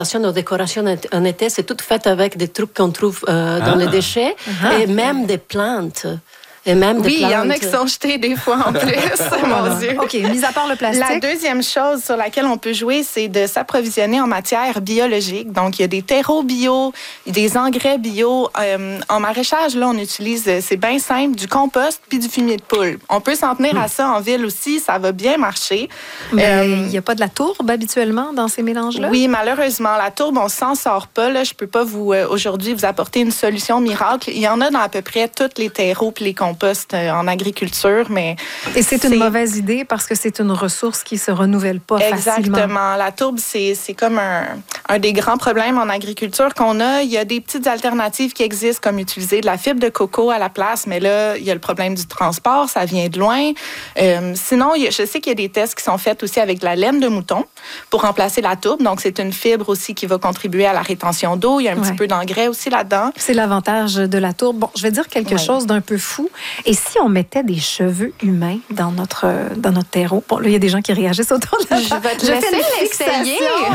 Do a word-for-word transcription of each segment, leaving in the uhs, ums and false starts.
Nos décorations en été, c'est tout fait avec des trucs qu'on trouve euh, dans ah. les déchets uh-huh. et même des plantes. Et même oui, il y en a qui sont jetés des fois en plus. Mon Dieu. OK, mis à part le plastique. La deuxième chose sur laquelle on peut jouer, c'est de s'approvisionner en matière biologique. Donc, il y a des terreaux bio, des engrais bio. Euh, en maraîchage, là, on utilise, c'est bien simple, du compost puis du fumier de poule. On peut s'en tenir mmh. à ça en ville aussi, ça va bien marcher. Mais il euh, n'y a pas de la tourbe habituellement dans ces mélanges-là? Oui, malheureusement. La tourbe, on s'en sort pas. Là. Je peux pas vous euh, aujourd'hui vous apporter une solution miracle. Il y en a dans à peu près tous les terreaux puis les compost en agriculture, mais... Et c'est, c'est une mauvaise idée parce que c'est une ressource qui se renouvelle pas Exactement. facilement. Exactement. La tourbe, c'est, c'est comme un, un des grands problèmes en agriculture qu'on a. Il y a des petites alternatives qui existent, comme utiliser de la fibre de coco à la place, mais là, il y a le problème du transport, ça vient de loin. Euh, sinon, il y a, je sais qu'il y a des tests qui sont faits aussi avec de la laine de mouton pour remplacer la tourbe. Donc, c'est une fibre aussi qui va contribuer à la rétention d'eau. Il y a un ouais. petit peu d'engrais aussi là-dedans. C'est l'avantage de la tourbe. Bon, je vais dire quelque ouais. chose d'un peu fou. Et si on mettait des cheveux humains dans notre, dans notre terreau? Bon, là, il y a des gens qui réagissent autour de la table. Je vais te laisser l'essayer.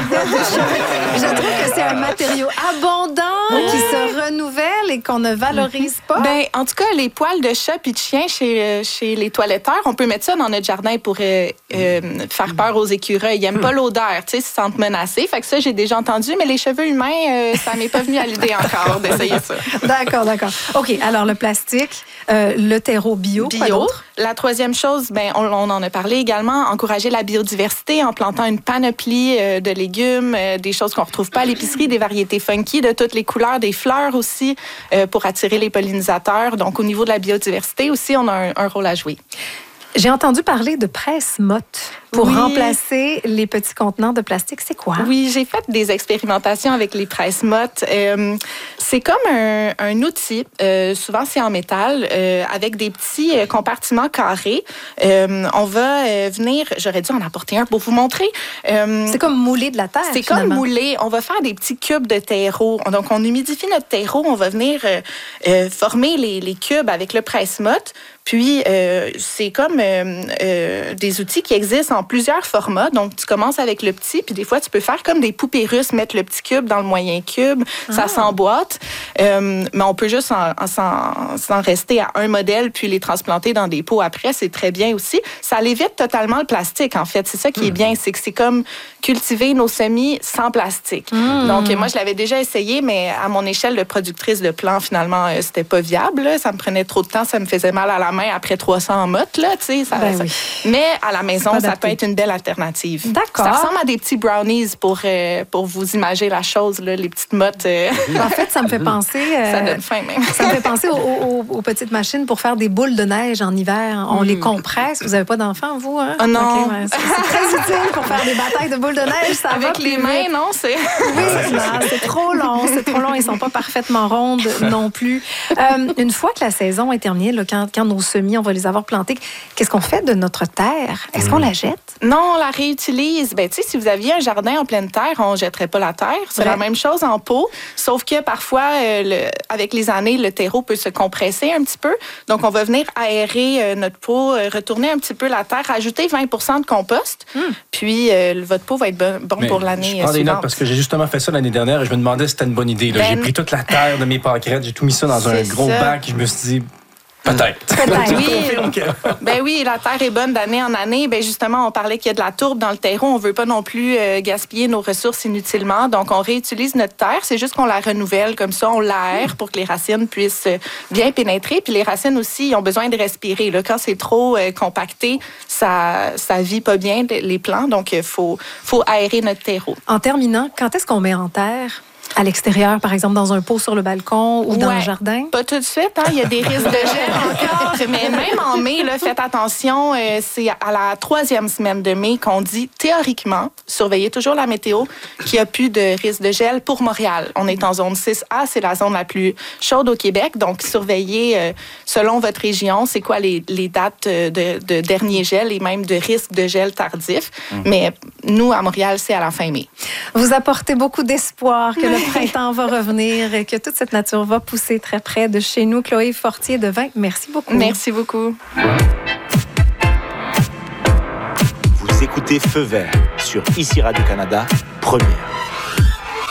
Je trouve que c'est un matériau abondant ouais. qui se renouvelle et qu'on ne valorise pas. Ben, en tout cas, les poils de chat puis de chien chez, chez les toiletteurs, on peut mettre ça dans notre jardin pour euh, euh, faire peur aux écureuils. Ils n'aiment pas l'odeur, tu sais, ils se sentent menacés. Fait que ça, j'ai déjà entendu, mais les cheveux humains, euh, ça m'est pas venu à l'idée encore d'essayer ça. D'accord, d'accord. OK, alors le plastique, euh, le terreau bio, bio. Quoi d'autre? La troisième chose, ben, on, on en a parlé également, encourager la biodiversité en plantant une panoplie euh, de légumes, euh, des choses qu'on ne retrouve pas à l'épicerie, des variétés funky de toutes les couleurs, des fleurs aussi euh, pour attirer les pollinisateurs. Donc, au niveau de la biodiversité aussi, on a un, un rôle à jouer. J'ai entendu parler de presse-motte pour oui. remplacer les petits contenants de plastique. C'est quoi? Oui, j'ai fait des expérimentations avec les presse-mottes. Euh, c'est comme un, un outil, euh, souvent c'est en métal, euh, avec des petits compartiments carrés. Euh, on va euh, venir, j'aurais dû en apporter un pour vous montrer. Euh, c'est comme mouler de la terre, C'est finalement. comme mouler. On va faire des petits cubes de terreau. Donc, on humidifie notre terreau. On va venir euh, euh, former les, les cubes avec le presse-motte. Puis, euh, c'est comme euh, euh, des outils qui existent en plusieurs formats. Donc, tu commences avec le petit, puis des fois, tu peux faire comme des poupées russes, mettre le petit cube dans le moyen cube. Ah. Ça s'emboîte. Euh, mais on peut juste en, en, s'en, s'en rester à un modèle, puis les transplanter dans des pots après. C'est très bien aussi. Ça évite totalement le plastique, en fait. C'est ça qui mmh. est bien. C'est que c'est comme cultiver nos semis sans plastique. Mmh. Donc, moi, je l'avais déjà essayé, mais à mon échelle de productrice de plants, finalement, euh, c'était pas viable. Là. Ça me prenait trop de temps. Ça me faisait mal à la main après trois cents mottes, là, tu sais. Ça, ben ça... oui. Mais à la maison, ça peut être une belle alternative. D'accord. Ça ressemble à des petits brownies pour, euh, pour vous imager la chose, là, les petites mottes. Euh... En fait, ça me fait penser... Euh, ça donne faim, même. Ça me fait penser aux, aux, aux petites machines pour faire des boules de neige en hiver. On mm. les compresse. Vous n'avez pas d'enfants, vous? Hein? Oh non. Okay, ouais, c'est, c'est très utile pour faire des batailles de boules de neige. Ça Avec va les mains, vite. non? C'est... Oui, non, c'est trop long. C'est trop long. Ils ne sont pas parfaitement rondes non plus. Euh, une fois que la saison est terminée, là, quand, quand nos semis, on va les avoir plantés, qu'est-ce qu'on fait de notre terre? Est-ce mmh. qu'on la jette? Non, on la réutilise. Ben, tu sais, si vous aviez un jardin en pleine terre, on ne jetterait pas la terre. C'est ouais. la même chose en pot, sauf que parfois, euh, le, avec les années, le terreau peut se compresser un petit peu. Donc, on va venir aérer euh, notre pot, euh, retourner un petit peu la terre, ajouter vingt pour cent de compost, mmh. puis euh, votre pot va être bon, bon pour l'année suivante. Je prends des notes parce que j'ai justement fait ça l'année dernière et je me demandais si c'était une bonne idée. Là. Ben, j'ai pris toute la terre de mes pâquerettes, j'ai tout mis ça dans un gros ça. bac et je me suis dit... Peut-être. Peut-être. Oui. Ben oui, la terre est bonne d'année en année. Ben justement, on parlait qu'il y a de la tourbe dans le terreau. On veut pas non plus euh, gaspiller nos ressources inutilement. Donc, on réutilise notre terre. C'est juste qu'on la renouvelle comme ça. On l'aère pour que les racines puissent bien pénétrer. Puis les racines aussi, ils ont besoin de respirer. Là, quand c'est trop euh, compacté, ça ça vit pas bien les plants. Donc, il faut, faut aérer notre terreau. En terminant, quand est-ce qu'on met en terre? À l'extérieur, par exemple, dans un pot sur le balcon ou dans ouais, le jardin? Pas tout de suite. Hein? Il y a des risques de gel encore. Mais même en mai, là, faites attention. Euh, c'est à la troisième semaine de mai qu'on dit, théoriquement, surveillez toujours la météo, qu'il n'y a plus de risque de gel pour Montréal. On est en zone six A, c'est la zone la plus chaude au Québec. Donc, surveillez, euh, selon votre région, c'est quoi les, les dates de, de dernier gel et même de risque de gel tardif. Mmh. Mais nous, à Montréal, c'est à la fin mai. Vous apportez beaucoup d'espoir que le printemps va revenir et que toute cette nature va pousser très près de chez nous. Chloé Fortier-Devin, merci beaucoup. Merci beaucoup. Vous écoutez Feu vert sur Ici Radio-Canada, première.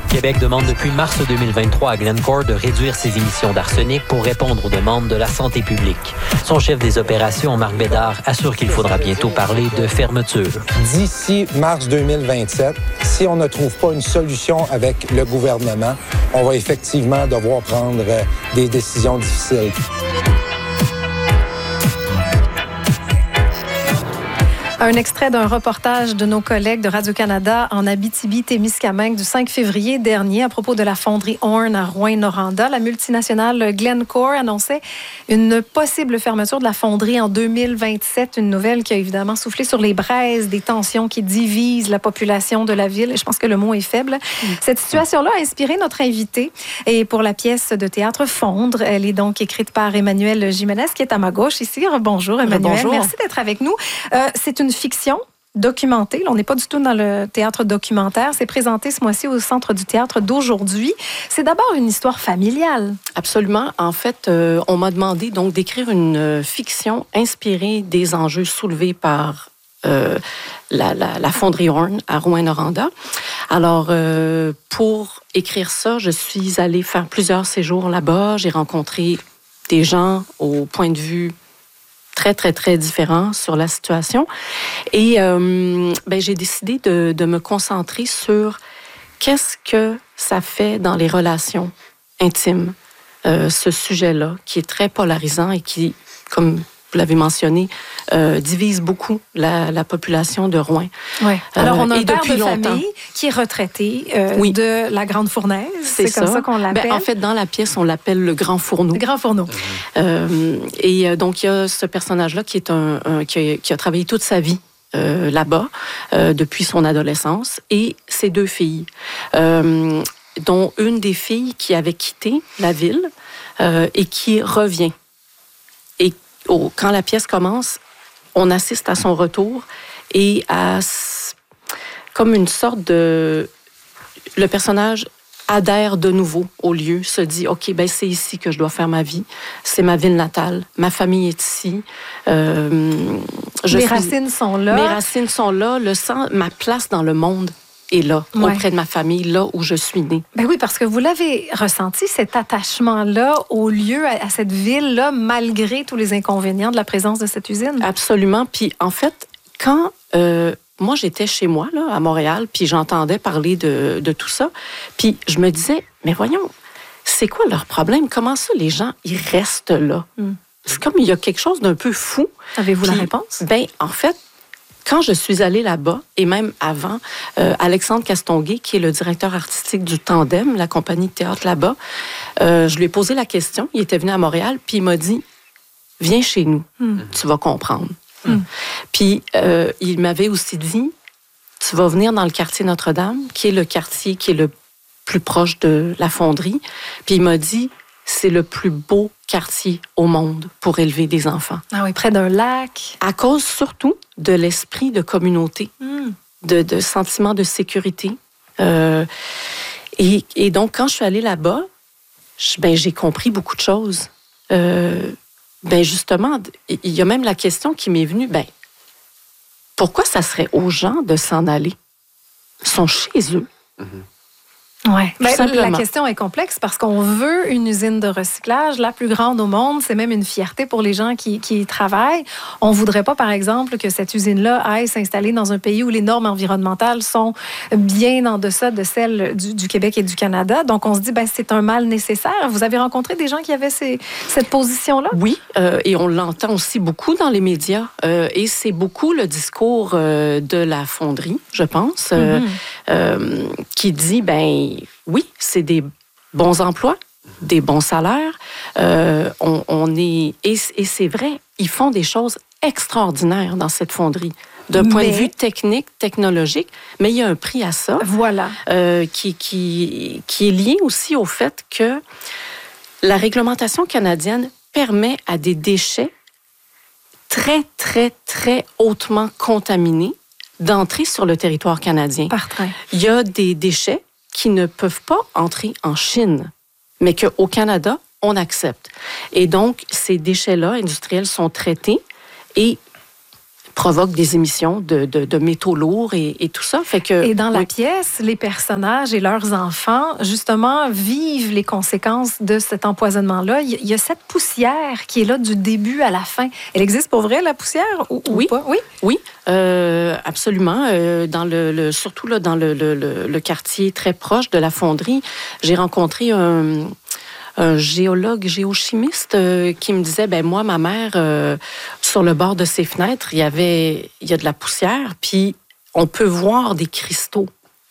Québec demande depuis mars deux mille vingt-trois à Glencore de réduire ses émissions d'arsenic pour répondre aux demandes de la santé publique. Son chef des opérations, Marc Bédard, assure qu'il faudra bientôt parler de fermeture. D'ici mars deux mille vingt-sept, si on ne trouve pas une solution avec le gouvernement, on va effectivement devoir prendre des décisions difficiles. Un extrait d'un reportage de nos collègues de Radio-Canada en Abitibi-Témiscamingue du cinq février dernier à propos de la fonderie Horn à Rouyn-Noranda. La multinationale Glencore annonçait une possible fermeture de la fonderie en deux mille vingt-sept. Une nouvelle qui a évidemment soufflé sur les braises des tensions qui divisent la population de la ville. Et je pense que le mot est faible. Mmh. Cette situation-là a inspiré notre invité. Et pour la pièce de théâtre Fondre, elle est donc écrite par Emmanuel Jiménez, qui est à ma gauche ici. Bonjour Emmanuel. Bonjour. Merci d'être avec nous. Euh, c'est une fiction documentée. Là, on n'est pas du tout dans le théâtre documentaire. C'est présenté ce mois-ci au Centre du théâtre d'aujourd'hui. C'est d'abord une histoire familiale. Absolument. En fait, euh, on m'a demandé donc d'écrire une euh, fiction inspirée des enjeux soulevés par euh, la, la, la fonderie Horn à Rouyn-Noranda. Alors, euh, pour écrire ça, je suis allée faire plusieurs séjours là-bas. J'ai rencontré des gens au point de vue très, très, très différents sur la situation. Et euh, ben, j'ai décidé de, de me concentrer sur qu'est-ce que ça fait dans les relations intimes, euh, ce sujet-là, qui est très polarisant et qui, comme vous l'avez mentionné, euh, divise beaucoup la, la population de Rouyn. Ouais. Alors, on a euh, un père de longtemps. famille qui est retraité euh, oui. de la Grande Fournaise. C'est, C'est comme ça, ça qu'on l'appelle. Ben, en fait, dans la pièce, on l'appelle le Grand Fourneau. Le Grand Fourneau. Euh, et donc, il y a ce personnage-là qui, est un, un, qui, a, qui a travaillé toute sa vie euh, là-bas, euh, depuis son adolescence, et ses deux filles, euh, dont une des filles qui avait quitté la ville euh, et qui revient. Et oh, quand la pièce commence, on assiste à son retour et à comme une sorte de... Le personnage adhère de nouveau au lieu, se dit, OK, ben c'est ici que je dois faire ma vie. C'est ma ville natale. Ma famille est ici. Euh, je Mes suis... racines sont là. Mes racines sont là. Le sens, ma place dans le monde est là, ouais. auprès de ma famille, là où je suis née. Ben oui, parce que vous l'avez ressenti, cet attachement-là au lieu, à, à cette ville-là, malgré tous les inconvénients de la présence de cette usine. Absolument. Puis en fait, quand... Euh, moi, j'étais chez moi, là, à Montréal, puis j'entendais parler de, de tout ça. Puis je me disais, mais voyons, c'est quoi leur problème? Comment ça, les gens, ils restent là? Mm. C'est comme, il y a quelque chose d'un peu fou. Avez-vous puis, la réponse? Ben, en fait, quand je suis allée là-bas, et même avant, euh, Alexandre Castonguay, qui est le directeur artistique du Tandem, la compagnie de théâtre là-bas, euh, je lui ai posé la question. Il était venu à Montréal, puis il m'a dit, viens chez nous, mm. tu vas comprendre. Hum. Puis, euh, il m'avait aussi dit, tu vas venir dans le quartier Notre-Dame, qui est le quartier qui est le plus proche de la fonderie. Puis, il m'a dit, c'est le plus beau quartier au monde pour élever des enfants. Ah oui, près d'un lac. À cause surtout de l'esprit de communauté, hum. de, de sentiment de sécurité. Euh, et, et donc, quand je suis allée là-bas, je, ben, j'ai compris beaucoup de choses. Euh, Ben justement, il y a même la question qui m'est venue, ben pourquoi ça serait aux gens de s'en aller? Ils sont chez eux. Mm-hmm. Ouais. Ben, la question est complexe parce qu'on veut une usine de recyclage, la plus grande au monde. C'est même une fierté pour les gens qui, qui y travaillent. On ne voudrait pas, par exemple, que cette usine-là aille s'installer dans un pays où les normes environnementales sont bien en deçà de celles du, du Québec et du Canada. Donc, on se dit, ben, c'est un mal nécessaire. Vous avez rencontré des gens qui avaient ces, cette position-là? Oui, euh, et on l'entend aussi beaucoup dans les médias. Euh, et c'est beaucoup le discours euh, de la fonderie, je pense, euh, mm-hmm. euh, qui dit, ben oui, c'est des bons emplois, des bons salaires. Euh, on, on est et, et c'est vrai, ils font des choses extraordinaires dans cette fonderie. D'un point mais... de vue technique, technologique, mais il y a un prix à ça. Voilà. Euh, qui, qui, qui est lié aussi au fait que la réglementation canadienne permet à des déchets très, très, très hautement contaminés d'entrer sur le territoire canadien. Par train. Il y a des déchets qui ne peuvent pas entrer en Chine, mais qu'au Canada, on accepte. Et donc, ces déchets-là industriels sont traités et provoque des émissions de, de, de métaux lourds et, et tout ça. Fait que, et dans la oui. pièce, les personnages et leurs enfants, justement, vivent les conséquences de cet empoisonnement-là. Il y a cette poussière qui est là du début à la fin. Elle existe pour vrai, la poussière, ou, ou oui. pas? Oui, oui, euh, absolument. Euh, dans le, le, surtout là, dans le, le, le, le quartier très proche de la fonderie, j'ai rencontré un... un géologue, géochimiste euh, qui me disait, ben moi, ma mère, euh, sur le bord de ses fenêtres, il y avait, il y a de la poussière, puis on peut voir des cristaux.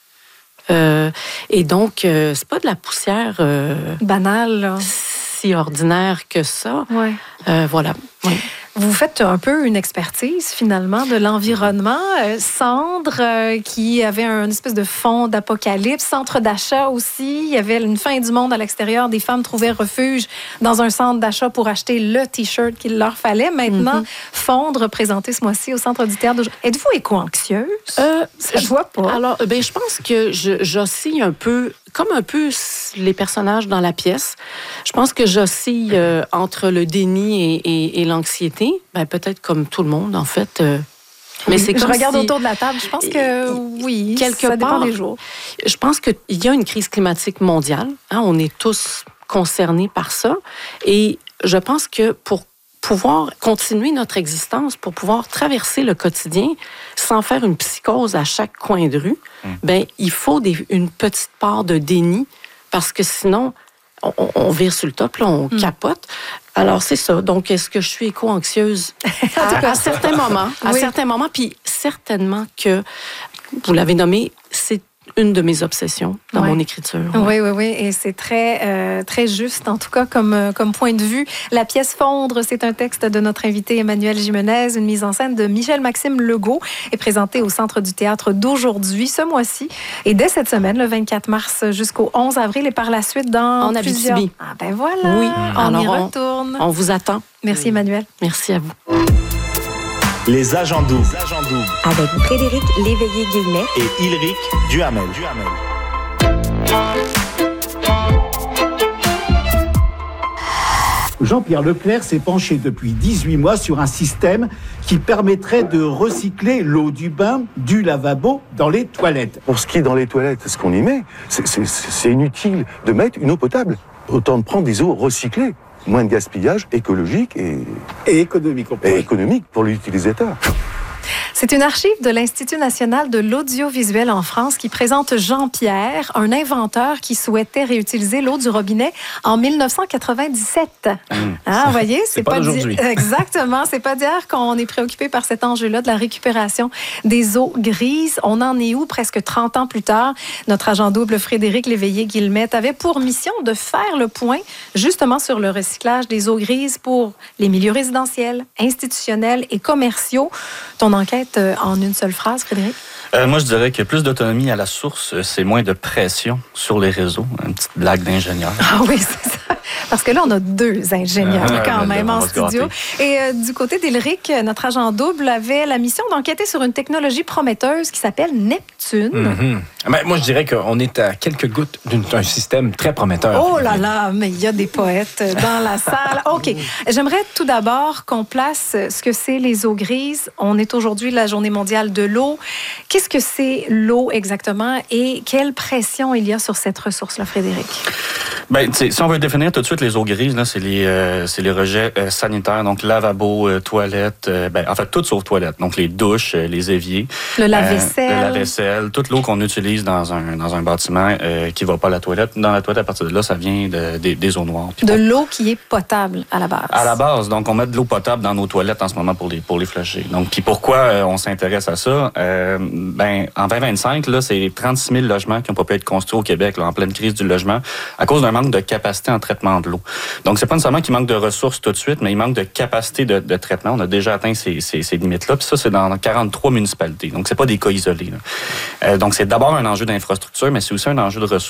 Euh, et donc, euh, c'est pas de la poussière euh, banale, là. Si ordinaire que ça. Ouais. Euh, voilà. Ouais. Vous faites un peu une expertise, finalement, de l'environnement. Euh, Cendre, euh, qui avait un espèce de fond d'apocalypse. Centre d'achat aussi. Il y avait une fin du monde à l'extérieur. Des femmes trouvaient refuge dans un centre d'achat pour acheter le T-shirt qu'il leur fallait. Maintenant, mm-hmm. Fondre, présenté ce mois-ci au Centre du théâtre. Êtes-vous éco-anxieuse? Euh, Ça se voit pas. Alors, ben, je pense que je, j'oscille un peu, comme un peu les personnages dans la pièce. Je pense que j'oscille euh, entre le déni et, et, et l'anxiété. Ben, peut-être comme tout le monde, en fait. Euh, mais c'est je comme regarde si, autour de la table. Je pense que oui, quelque ça dépend part, des jours. Je pense qu'il y a une crise climatique mondiale. Hein, on est tous concernés par ça. Et je pense que pour pouvoir continuer notre existence, pour pouvoir traverser le quotidien sans faire une psychose à chaque coin de rue, mmh. ben, il faut des, une petite part de déni parce que sinon, on, on vire sur le top, là, on mmh. capote. Alors, c'est ça. Donc, est-ce que je suis éco-anxieuse? à, à certains moments. À oui. certains moments. Puis, certainement que, vous l'avez nommé, c'est une de mes obsessions dans ouais. mon écriture. Ouais. Oui, oui, oui. Et c'est très, euh, très juste, en tout cas, comme, comme point de vue. La pièce Fondre, c'est un texte de notre invité Emmanuel Gimenez, une mise en scène de Michel-Maxime Legault, est présentée au Centre du théâtre d'aujourd'hui, ce mois-ci. Et dès cette semaine, le vingt-quatre mars jusqu'au onze avril, et par la suite dans en plusieurs... Abitibi. Ah ben voilà, oui. on Alors, y retourne. On, on vous attend. Merci, Emmanuel. Merci à vous. Les agents doubles. Avec Frédéric Léveillé-Guillemette et Ylric Duhamel. Jean-Pierre Leclerc s'est penché depuis dix-huit mois sur un système qui permettrait de recycler l'eau du bain, du lavabo dans les toilettes. Pour ce qui est dans les toilettes, ce qu'on y met, c'est, c'est, c'est inutile de mettre une eau potable. Autant de prendre des eaux recyclées. Moins de gaspillage écologique et, et économique, et économique pour l'utilisateur. C'est une archive de l'Institut national de l'audiovisuel en France qui présente Jean-Pierre, un inventeur qui souhaitait réutiliser l'eau du robinet en dix-neuf cent quatre-vingt-dix-sept. Mmh. Hein, vous voyez, c'est, c'est pas, pas d'aujourd'hui. Di... Exactement, c'est pas d'hier qu'on est préoccupé par cet enjeu-là de la récupération des eaux grises. On en est où presque trente ans plus tard? Notre agent double Frédéric Léveillé-Guillemette avait pour mission de faire le point justement sur le recyclage des eaux grises pour les milieux résidentiels, institutionnels et commerciaux. Ton enquête en une seule phrase, Frédéric? Euh, moi, je dirais que plus d'autonomie à la source, c'est moins de pression sur les réseaux. Une petite blague d'ingénieur. Ah oui, c'est ça. Parce que là, on a deux ingénieurs ah, quand même en studio. Et euh, du côté d'Ylric, notre agent double avait la mission d'enquêter sur une technologie prometteuse qui s'appelle Neptune. Mm-hmm. Ben, moi, je dirais qu'on est à quelques gouttes d'un système très prometteur. Oh là là, mais il y a des poètes dans la salle. OK. J'aimerais tout d'abord qu'on place ce que c'est les eaux grises. On est aujourd'hui la Journée mondiale de l'eau. Qu'est-ce que c'est l'eau exactement et quelle pression il y a sur cette ressource-là, Frédéric? Ben, si on veut définir tout de suite les eaux grises, là, c'est les, euh, c'est les rejets euh, sanitaires, donc lavabo, euh, toilettes, euh, ben, en fait, tout sauf toilettes, donc les douches, euh, les éviers. Le lave-vaisselle. Euh, le lave-vaisselle, toute l'eau qu'on utilise dans un, dans un bâtiment euh, qui ne va pas à la toilette. Dans la toilette, à partir de là, ça vient de, de, des eaux noires. Puis de bon, l'eau qui est potable à la base. À la base, donc on met de l'eau potable dans nos toilettes en ce moment pour les, pour les flusher. Donc, puis pourquoi euh, on s'intéresse à ça? Euh, ben, en vingt vingt-cinq, là, c'est trente-six mille logements qui n'ont pas pu être construits au Québec, là, en pleine crise du logement, à cause d'un manque de capacité en traitement de l'eau. Donc, c'est pas nécessairement qu'il manque de ressources tout de suite, mais il manque de capacité de, de traitement. On a déjà atteint ces, ces, ces limites-là. Puis ça, c'est dans quarante-trois municipalités. Donc, c'est pas des cas isolés. Euh, donc, c'est d'abord un enjeu d'infrastructure, mais c'est aussi un enjeu de ressources.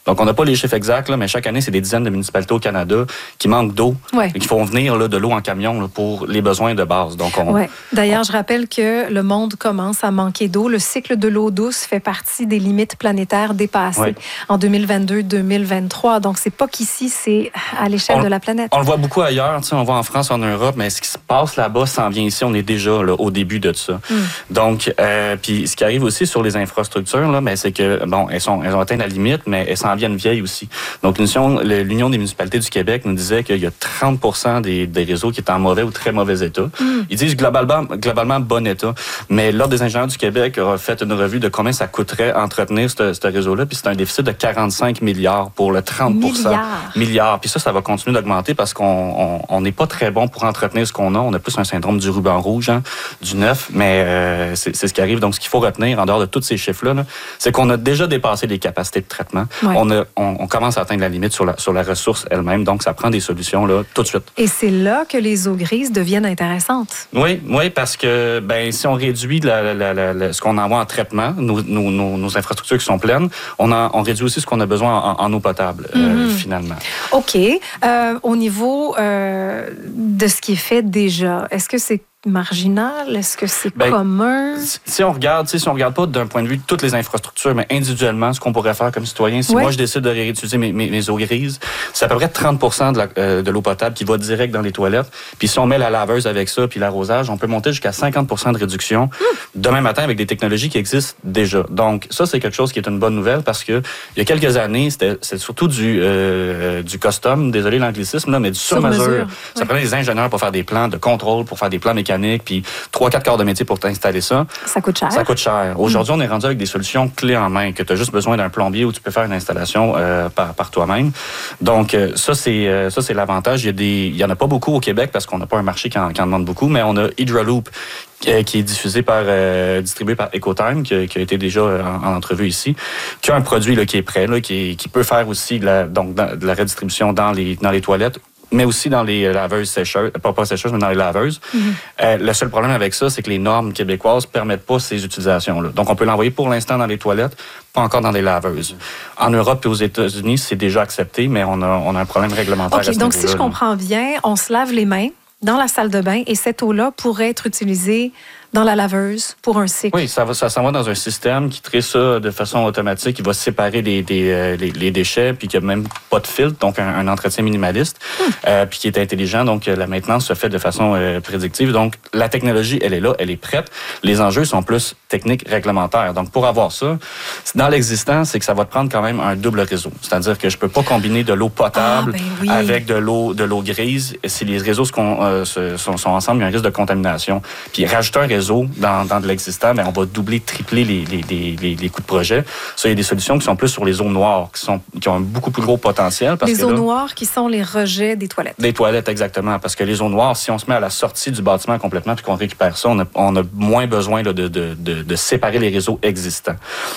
Donc, on n'a pas les chiffres exacts, là, mais chaque année, c'est des dizaines de municipalités au Canada qui manquent d'eau ouais. et qui font venir là, de l'eau en camion là, pour les besoins de base. Donc, on, ouais. D'ailleurs, on... je rappelle que le monde commence à manquer d'eau. Le cycle de l'eau douce fait partie des limites planétaires dépassées ouais. en deux mille vingt-deux deux mille vingt-trois. Donc, c'est pas qu'ici, c'est à l'échelle on, de la planète. On le voit beaucoup ailleurs. On voit en France, en Europe, mais ce qui se passe là-bas s'en vient ici. On est déjà là, au début de ça. Mm. Donc, euh, puis ce qui arrive aussi sur les infrastructures, là, mais c'est que, bon, elles, sont, elles ont atteint la limite, mais elles s'en viennent vieilles aussi. Donc, l'Union, l'Union des municipalités du Québec nous disait qu'il y a trente pour cent des, des réseaux qui étaient en mauvais ou très mauvais état. Mm. Ils disent globalement, globalement bon état. Mais l'Ordre des ingénieurs du Québec a fait une revue de combien ça coûterait entretenir ce, ce réseau-là. Puis c'est un déficit de quarante-cinq milliards pour le trente pour cent. Milliards. Milliards. Puis ça, ça va continuer d'augmenter parce qu'on on n'est pas très bon pour entretenir ce qu'on a. On a plus un syndrome du ruban rouge, hein, du neuf, mais euh, c'est, c'est ce qui arrive. Donc, ce qu'il faut retenir, en dehors de tous ces chiffres-là, là, c'est qu'on a déjà dépassé les capacités de traitement. Ouais. On, a, on, on commence à atteindre la limite sur la, sur la ressource elle-même. Donc, ça prend des solutions là, tout de suite. Et c'est là que les eaux grises deviennent intéressantes. Oui, oui, parce que ben, si on réduit la, la, la, la, ce qu'on envoie en traitement, nos, nos, nos, nos infrastructures qui sont pleines, on, en, on réduit aussi ce qu'on a besoin en, en eau potable, mm-hmm. euh, finalement. OK. Euh, au niveau euh, de ce qui est fait déjà, est-ce que c'est marginal? Est-ce que c'est ben, commun? Si on regarde, si on regarde pas d'un point de vue de toutes les infrastructures, mais individuellement, ce qu'on pourrait faire comme citoyen, si oui. moi je décide de réutiliser mes, mes, mes eaux grises, c'est à peu près trente pour cent de, la, euh, de l'eau potable qui va direct dans les toilettes. Puis si on met la laveuse avec ça, puis l'arrosage, on peut monter jusqu'à cinquante pour cent de réduction mmh. demain matin avec des technologies qui existent déjà. Donc ça, c'est quelque chose qui est une bonne nouvelle parce que il y a quelques années, c'était, c'était surtout du, euh, du custom, désolé l'anglicisme, là, mais du sur-mesure. Sur-mesure. Ça oui. prenait des ingénieurs pour faire des plans de contrôle, pour faire des plans mécaniques, puis trois quatre quarts de métier pour t'installer ça. Ça coûte cher. Ça coûte cher. Aujourd'hui, mmh. on est rendu avec des solutions clés en main, que tu as juste besoin d'un plombier où tu peux faire une installation euh, par, par toi-même. Donc, euh, ça, c'est, euh, ça, c'est l'avantage. Il y a des, il y en a pas beaucoup au Québec parce qu'on n'a pas un marché qui en, qui en demande beaucoup, mais on a Hydroloop euh, qui est diffusé par, euh, distribué par Ecotime, qui, qui a été déjà en, en entrevue ici, qui a un produit là, qui est prêt, là, qui, qui peut faire aussi de la, donc, de la redistribution dans les, dans les toilettes, mais aussi dans les laveuses sécheuses, pas, pas sécheuses, mais dans les laveuses. Mm-hmm. Euh, le seul problème avec ça, c'est que les normes québécoises ne permettent pas ces utilisations-là. Donc, on peut l'envoyer pour l'instant dans les toilettes, pas encore dans les laveuses. En Europe et aux États-Unis, c'est déjà accepté, mais on a, on a un problème réglementaire OK, à ce donc niveau-là. Si je comprends bien, on se lave les mains dans la salle de bain et cette eau-là pourrait être utilisée dans la laveuse pour un cycle. Oui, ça va, ça s'en va dans un système qui traite ça de façon automatique, qui va séparer les, les, euh, les, les déchets, puis qui n'a même pas de filtre, donc un, un entretien minimaliste, hum. euh, puis qui est intelligent, donc la maintenance se fait de façon euh, prédictive. Donc, la technologie, elle est là, elle est prête. Les enjeux sont plus techniques, réglementaires. Donc, pour avoir ça, dans l'existant, c'est que ça va te prendre quand même un double réseau. C'est-à-dire que je peux pas combiner de l'eau potable ah, ben oui. avec de l'eau, de l'eau grise. Si les réseaux euh, sont, sont ensemble, il y a un risque de contamination. Puis, rajouter un réseau Dans, dans de l'existant, mais on va doubler, tripler les, les, les, les coûts de projet. Ça, il y a des solutions qui sont plus sur les zones noires, qui, sont, qui ont un beaucoup plus gros potentiel. Parce les que zones là, noires qui sont les rejets des toilettes. Des toilettes, exactement. Parce que les zones noires, si on se met à la sortie du bâtiment complètement puis qu'on récupère ça, on a, on a moins besoin là, de, de, de, de séparer les réseaux existants.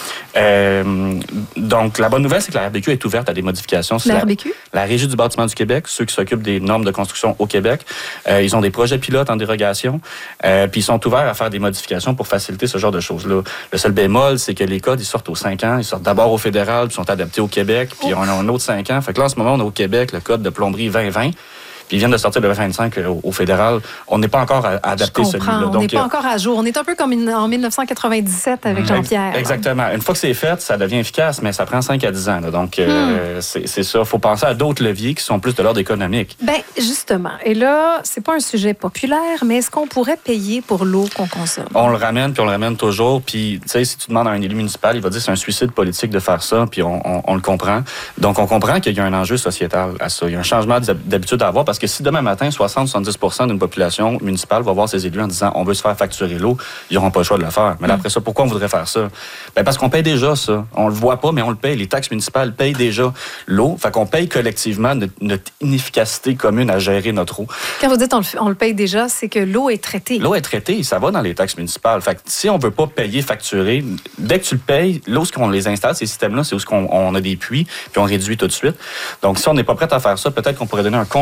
Euh, donc, la bonne nouvelle, c'est que la R B Q est ouverte à des modifications. La, la R B Q? La Régie du bâtiment du Québec, ceux qui s'occupent des normes de construction au Québec, euh, ils ont des projets pilotes en dérogation, euh, puis ils sont ouverts à faire des modifications pour faciliter ce genre de choses-là. Le seul bémol, c'est que les codes, ils sortent aux cinq ans. Ils sortent d'abord au fédéral, puis sont adaptés au Québec, puis on a un autre cinq ans. Fait que là, en ce moment, on a au Québec le code de plomberie vingt vingt. Puis ils viennent de sortir le vingt vingt-cinq au, au fédéral. On n'est pas encore adapté celui-là. On n'est pas encore à jour. On est un peu comme en dix-neuf cent quatre-vingt-dix-sept avec Jean-Pierre. Exactement. Là. Une fois que c'est fait, ça devient efficace, mais ça prend cinq à dix ans. Là. Donc, euh, hmm. c'est, c'est ça. Il faut penser à d'autres leviers qui sont plus de l'ordre économique. Bien, justement. Et là, c'est pas un sujet populaire, mais est-ce qu'on pourrait payer pour l'eau qu'on consomme? On le ramène, puis on le ramène toujours. Puis, tu sais, si tu demandes à un élu municipal, il va dire que c'est un suicide politique de faire ça, puis on, on, on le comprend. Donc, on comprend qu'il y a un enjeu sociétal à ça. Il y a un changement d'habitude à avoir, parce que si demain matin, soixante à soixante-dix pour cent d'une population municipale va voir ses élus en disant on veut se faire facturer l'eau, ils n'auront pas le choix de le faire. Mais là, après ça, pourquoi on voudrait faire ça? Ben parce qu'on paye déjà ça. On le voit pas, mais on le paye. Les taxes municipales payent déjà l'eau. Fait qu'on paye collectivement notre, notre inefficacité commune à gérer notre eau. Quand vous dites on le, on le paye déjà, c'est que l'eau est traitée. L'eau est traitée, ça va dans les taxes municipales. Fait que si on veut pas payer, facturer, dès que tu le payes, là où on les installe, ces systèmes-là, c'est où on, on a des puits, puis on réduit tout de suite. Donc, si on n'est pas prêt à faire ça, peut-être qu'on pourrait donner un congé de taxes.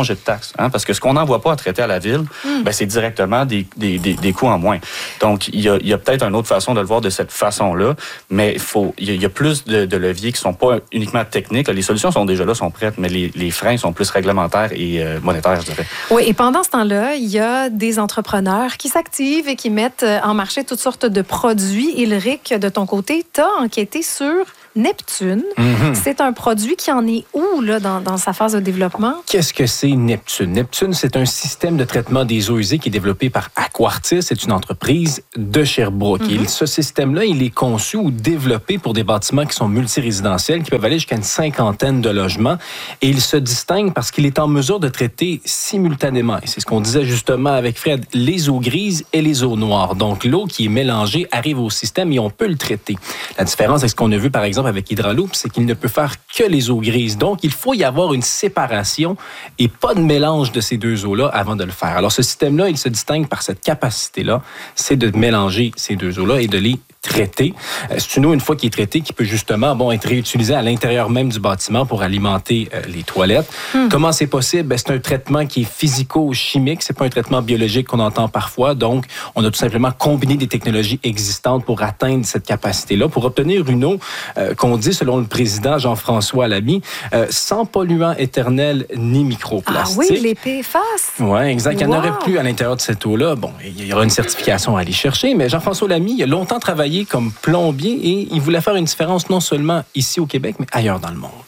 taxe. Hein, parce que ce qu'on n'envoie pas à traiter à la ville, mm. ben, c'est directement des, des, des, des coûts en moins. Donc, il y a, il y a peut-être une autre façon de le voir de cette façon-là, mais il faut, il y a plus de, de leviers qui sont pas uniquement techniques. Les solutions sont déjà là, sont prêtes, mais les, les freins sont plus réglementaires et euh, monétaires, je dirais. Oui, et pendant ce temps-là, il y a des entrepreneurs qui s'activent et qui mettent en marché toutes sortes de produits. Ilric, de ton côté, tu as enquêté sur Neptune. Mm-hmm. C'est un produit qui en est où là, dans, dans sa phase de développement? Qu'est-ce que c'est Neptune? Neptune, c'est un système de traitement des eaux usées qui est développé par Aquartis. C'est une entreprise de Sherbrooke. Mm-hmm. Et ce système-là, il est conçu ou développé pour des bâtiments qui sont multirésidentiels, qui peuvent aller jusqu'à une cinquantaine de logements. Et il se distingue parce qu'il est en mesure de traiter simultanément, et c'est ce qu'on disait justement avec Fred, les eaux grises et les eaux noires. Donc, l'eau qui est mélangée arrive au système et on peut le traiter. La différence avec ce qu'on a vu, par exemple, avec Hydraloop, c'est qu'il ne peut faire que les eaux grises. Donc, il faut y avoir une séparation et pas de mélange de ces deux eaux-là avant de le faire. Alors, ce système-là, il se distingue par cette capacité-là, c'est de mélanger ces deux eaux-là et de les traiter. C'est une eau, une fois qui est traitée, qui peut justement bon, être réutilisée à l'intérieur même du bâtiment pour alimenter euh, les toilettes. Hum. Comment c'est possible? Ben, c'est un traitement qui est physico-chimique. C'est pas un traitement biologique qu'on entend parfois. Donc, on a tout simplement combiné des technologies existantes pour atteindre cette capacité-là, pour obtenir une eau euh, qu'on dit, selon le président Jean-François Lamy, euh, sans polluants éternels ni microplastiques. Ah oui, les P F A S. Oui, exact. Il n'y en wow. aurait plus à l'intérieur de cette eau-là. Bon, il y aura une certification à aller chercher, mais Jean-François Lamy, il a longtemps travaillé comme plombier et il voulait faire une différence non seulement ici au Québec, mais ailleurs dans le monde.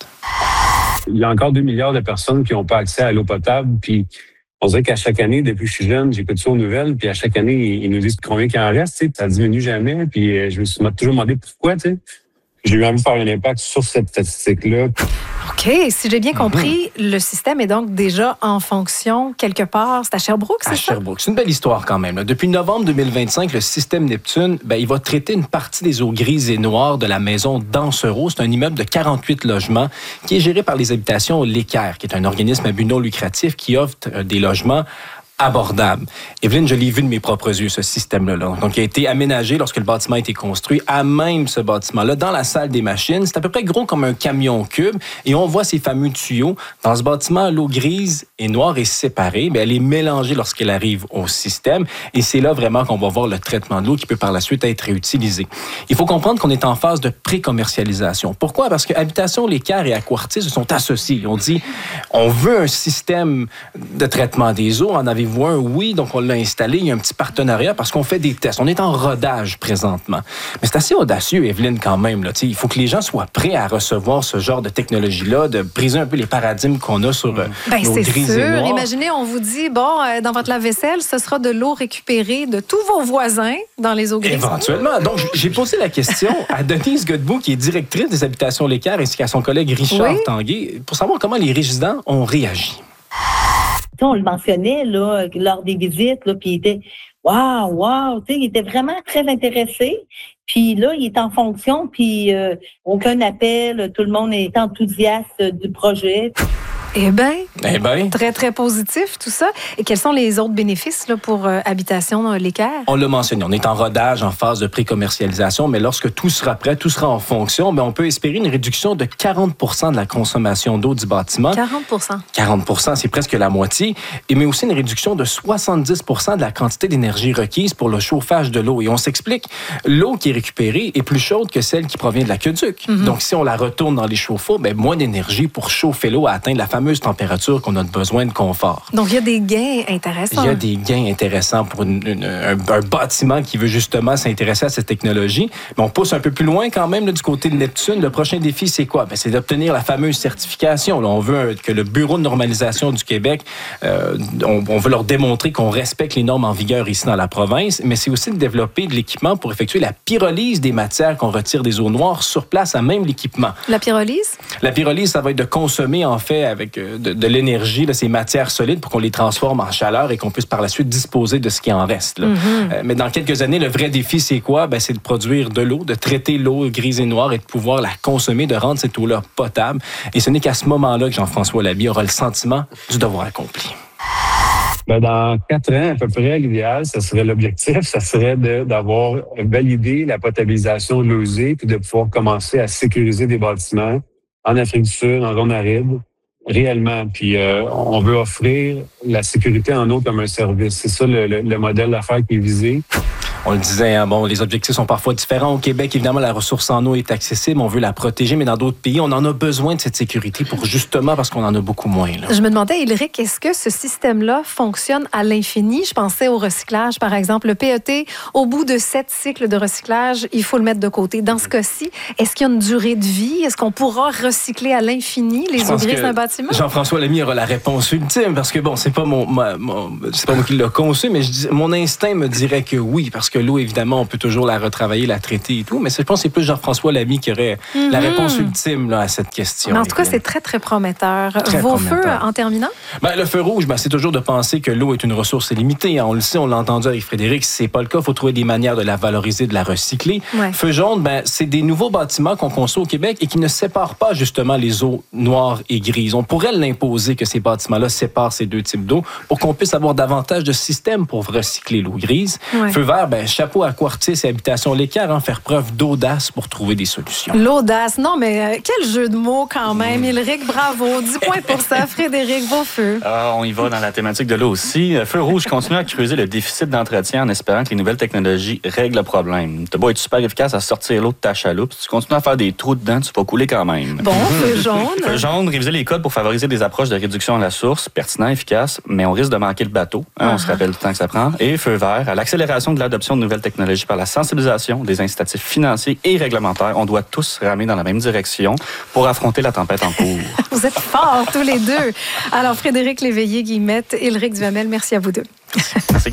Il y a encore deux milliards de personnes qui n'ont pas accès à l'eau potable, puis on dirait qu'à chaque année, depuis que je suis jeune, j'écoute ça aux nouvelles, puis à chaque année, ils nous disent combien il en reste, tu sais, ça diminue jamais, puis je me suis toujours demandé pourquoi, tu sais. J'ai eu envie de faire un impact sur cette statistique-là. OK. Si j'ai bien compris, mm-hmm. le système est donc déjà en fonction quelque part. C'est à Sherbrooke, c'est à ça? À Sherbrooke. C'est une belle histoire quand même. Là. Depuis novembre deux mille vingt-cinq, le système Neptune, ben, il va traiter une partie des eaux grises et noires de la maison d'Ansereau. C'est un immeuble de quarante-huit logements qui est géré par les Habitations L'Équerre, qui est un organisme à but non lucratif qui offre des logements abordable. Evelyne, je l'ai vu de mes propres yeux, ce système-là. Donc, il a été aménagé lorsque le bâtiment a été construit, à même ce bâtiment-là, dans la salle des machines. C'est à peu près gros comme un camion cube. Et on voit ces fameux tuyaux. Dans ce bâtiment, l'eau grise et noire est séparée. Bien, elle est mélangée lorsqu'elle arrive au système. Et c'est là vraiment qu'on va voir le traitement de l'eau qui peut par la suite être réutilisé. Il faut comprendre qu'on est en phase de pré-commercialisation. Pourquoi? Parce que Habitations L'Équerre et Aquartis se sont associés. On dit, on veut un système de traitement des eaux. En avez oui, donc on l'a installé. Il y a un petit partenariat parce qu'on fait des tests. On est en rodage présentement. Mais c'est assez audacieux, Evelyne, quand même. Là. Il faut que les gens soient prêts à recevoir ce genre de technologie-là, de briser un peu les paradigmes qu'on a sur euh, ben, nos grises et noires. Imaginez, on vous dit, bon, euh, dans votre lave-vaisselle, ce sera de l'eau récupérée de tous vos voisins dans les eaux grises. Éventuellement. Donc, j'ai posé la question à Denise Godbout, qui est directrice des Habitations L'Équerre, ainsi qu'à son collègue Richard oui. Tanguay, pour savoir comment les résidents ont réagi. On le mentionnait là, lors des visites, là, puis il était waouh, waouh, tu sais, il était vraiment très intéressé. Puis là, il est en fonction, puis euh, aucun appel, tout le monde est enthousiaste du projet. Eh bien, eh ben. très, très positif, tout ça. Et quels sont les autres bénéfices là, pour euh, Habitations L'Équerre? On l'a mentionné, on est en rodage, en phase de pré-commercialisation, mais lorsque tout sera prêt, tout sera en fonction, bien, on peut espérer une réduction de quarante pour cent de la consommation d'eau du bâtiment. quarante pour cent. quarante pour cent, c'est presque la moitié. Et mais aussi une réduction de soixante-dix pour cent de la quantité d'énergie requise pour le chauffage de l'eau. Et on s'explique, l'eau qui est récupérée est plus chaude que celle qui provient de l'aqueduc. Mm-hmm. Donc, si on la retourne dans les chauffe-eau, bien, moins d'énergie pour chauffer l'eau à atteindre la fameuse température qu'on a besoin de confort. Donc, il y a des gains intéressants. Il y a des gains intéressants pour une, une, un, un bâtiment qui veut justement s'intéresser à cette technologie. Mais on pousse un peu plus loin quand même là, du côté de Neptune. Le prochain défi, c'est quoi? Bien, c'est d'obtenir la fameuse certification. Là, on veut que le Bureau de normalisation du Québec, euh, on, on veut leur démontrer qu'on respecte les normes en vigueur ici dans la province, mais c'est aussi de développer de l'équipement pour effectuer la pyrolyse des matières qu'on retire des eaux noires sur place à même l'équipement. La pyrolyse? La pyrolyse, ça va être de consommer en fait avec euh, de, de l'énergie, là, ces matières solides pour qu'on les transforme en chaleur et qu'on puisse par la suite disposer de ce qui en reste. Là. Mm-hmm. Euh, mais dans quelques années, le vrai défi, c'est quoi? Ben, c'est de produire de l'eau, de traiter l'eau grise et noire et de pouvoir la consommer, de rendre cette eau-là potable. Et ce n'est qu'à ce moment-là que Jean-François Lamy aura le sentiment du devoir accompli. Ben, dans quatre ans, à peu près, l'idéal, ça serait l'objectif, ça serait de, d'avoir validé la potabilisation de l'eau usée puis de pouvoir commencer à sécuriser des bâtiments en Afrique du Sud, en zone aride, réellement. Puis euh, on veut offrir la sécurité en eau comme un service. C'est ça le, le, le modèle d'affaires qui est visé. On le disait, hein, bon, les objectifs sont parfois différents. Au Québec, évidemment, la ressource en eau est accessible. On veut la protéger, mais dans d'autres pays, on en a besoin de cette sécurité pour justement parce qu'on en a beaucoup moins. Là. Je me demandais, Éric, est-ce que ce système-là fonctionne à l'infini? Je pensais au recyclage, par exemple. Le P E T, au bout de sept cycles de recyclage, il faut le mettre de côté. Dans ce cas-ci, est-ce qu'il y a une durée de vie? Est-ce qu'on pourra recycler à l'infini les eaux grises d'un bâtiment? Jean-François Lamy aura la réponse ultime parce que, bon, c'est pas, mon, ma, mon, c'est pas moi qui l'ai conçu, mais je dis, mon instinct me dirait que oui, parce que l'eau, évidemment, on peut toujours la retravailler, la traiter et tout, mais je pense que c'est plus Jean-François Lamy qui aurait mm-hmm. la réponse ultime là, à cette question. Mais en tout cas, c'est très, très prometteur. Très Vos prometteur. feux, en terminant? Ben, le feu rouge, ben, c'est toujours de penser que l'eau est une ressource limitée. On le sait, on l'a entendu avec Frédéric, c'est pas le cas. Il faut trouver des manières de la valoriser, de la recycler. Ouais. Feu jaune, ben, c'est des nouveaux bâtiments qu'on conçoit au Québec et qui ne séparent pas justement les eaux noires et grises. On pourrait l'imposer que ces bâtiments-là séparent ces deux types d'eau pour qu'on puisse avoir davantage de systèmes pour recycler l'eau grise. Ouais. Feu vert, ben, chapeau à Quartis et Habitation L'Équerre, hein, faire preuve d'audace pour trouver des solutions. L'audace, non, mais euh, quel jeu de mots quand même. Éric, bravo. dix points pour ça. Frédéric, vos feux. Ah, on y va dans la thématique de l'eau aussi. Feu rouge continue à creuser le déficit d'entretien en espérant que les nouvelles technologies règlent le problème. T'as beau être super efficace à sortir l'eau de ta chaloupe, si tu continues à faire des trous dedans, tu vas couler quand même. Bon, feu jaune. Feu jaune, réviser les codes pour favoriser des approches de réduction à la source, pertinent, efficace, mais on risque de manquer le bateau. Hein, uh-huh. On se rappelle le temps que ça prend. Et feu vert, à l'accélération de l'adoption de nouvelles technologies par la sensibilisation, des incitatifs financiers et réglementaires. On doit tous ramer dans la même direction pour affronter la tempête en cours. Vous êtes forts tous les deux. Alors, Frédéric Léveillé, Guillemette, Éric Duhamel, merci à vous deux. Merci.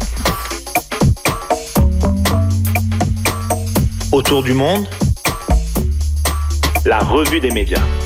Autour du monde, la revue des médias.